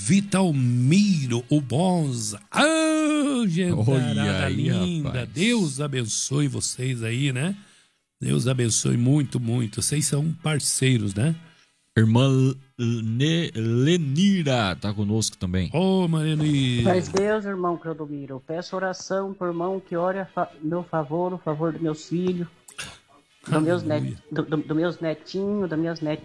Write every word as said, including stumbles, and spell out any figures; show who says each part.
Speaker 1: Vitalmiro, o Bonza. Ah, gentarada
Speaker 2: aí,
Speaker 1: linda.
Speaker 2: rapaz.
Speaker 1: Deus abençoe vocês aí, né? Deus abençoe muito, muito. Vocês são parceiros, né?
Speaker 2: Irmã Ne- Lenira tá conosco também.
Speaker 1: Ô, oh, Mariane.
Speaker 3: Mas Deus, irmão Clodomiro, peço oração por irmão que ore a fa- meu favor, o favor dos meus filhos, do meus, net, do, do, do meus netinhos, das minhas netinhas.